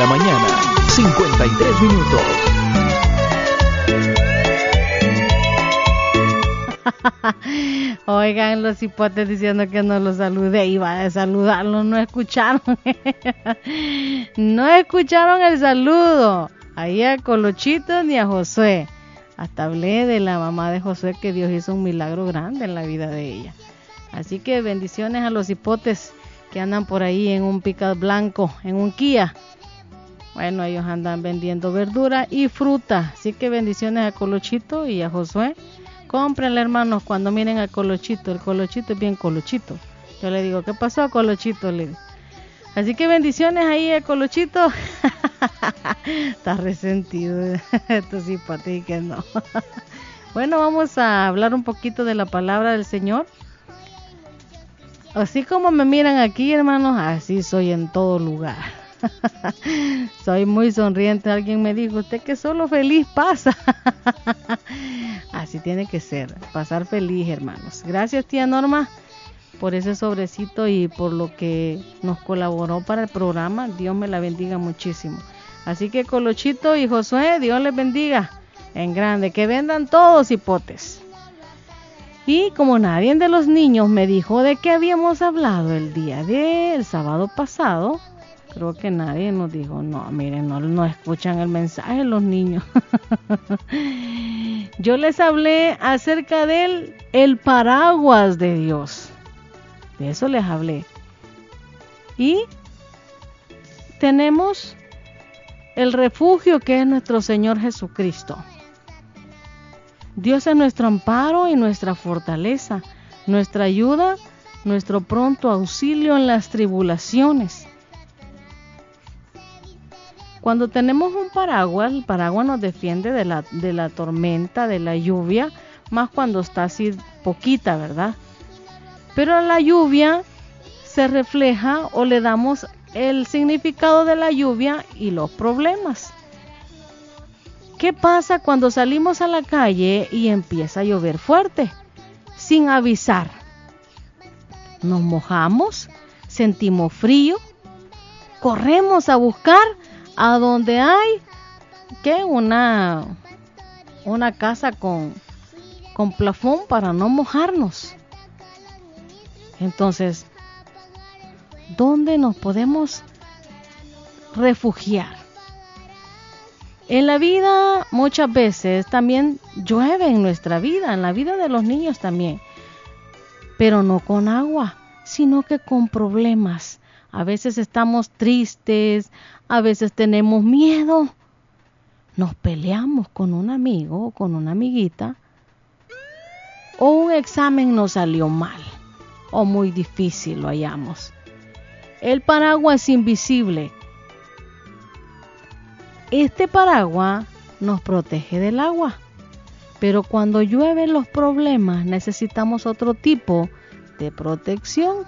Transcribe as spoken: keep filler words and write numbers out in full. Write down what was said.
la mañana, cincuenta y tres minutos. Oigan, los hipotes diciendo que no los saludé, iba a saludarlos, no escucharon. No escucharon el saludo. Ahí a Colochito ni a Josué. Hasta hablé de la mamá de Josué, que Dios hizo un milagro grande en la vida de ella. Así que bendiciones a los hipotes que andan por ahí en un pickup blanco, en un Kia. Bueno, ellos andan vendiendo verdura y fruta. Así que bendiciones a Colochito y a Josué. Cómprenle, hermanos, cuando miren al Colochito. El Colochito es bien Colochito. Yo le digo, ¿qué pasó, Colochito? Le digo. Así que bendiciones ahí a Colochito. Está resentido. Esto sí para ti que no. Bueno, vamos a hablar un poquito de la palabra del Señor. Así como me miran aquí, hermanos, así soy en todo lugar. Soy muy sonriente. Alguien me dijo, usted que solo feliz pasa. Así tiene que ser, pasar feliz, hermanos. Gracias, tía Norma, por ese sobrecito y por lo que nos colaboró para el programa. Dios me la bendiga muchísimo. Así que Colochito y Josué, Dios les bendiga en grande. Que vendan todos hipotes. Y como nadie de los niños me dijo de qué habíamos hablado el día del sábado pasado, creo que nadie nos dijo, no, miren, no, no escuchan el mensaje los niños. Yo les hablé acerca del el paraguas de Dios. De eso les hablé. Y tenemos el refugio que es nuestro Señor Jesucristo. Dios es nuestro amparo y nuestra fortaleza, nuestra ayuda, nuestro pronto auxilio en las tribulaciones. Cuando tenemos un paraguas, el paraguas nos defiende de la, de la tormenta, de la lluvia, más cuando está así poquita, ¿verdad? Pero la lluvia se refleja o le damos el significado de la lluvia y los problemas. ¿Qué pasa cuando salimos a la calle y empieza a llover fuerte, sin avisar? Nos mojamos, sentimos frío, corremos a buscar a donde hay que una una casa con con plafón para no mojarnos. Entonces, ¿dónde nos podemos refugiar? En la vida muchas veces también llueve en nuestra vida, en la vida de los niños también, pero no con agua, sino que con problemas. A veces estamos tristes, a veces tenemos miedo, nos peleamos con un amigo o con una amiguita, o un examen nos salió mal, o muy difícil lo hallamos. El paraguas es invisible. Este paraguas nos protege del agua, pero cuando llueven los problemas necesitamos otro tipo de protección.